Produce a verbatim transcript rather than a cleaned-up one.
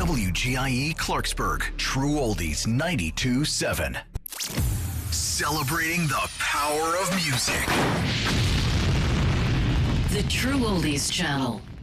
W G I E Clarksburg, True Oldies ninety-two seven. Celebrating the power of music. The True Oldies Channel.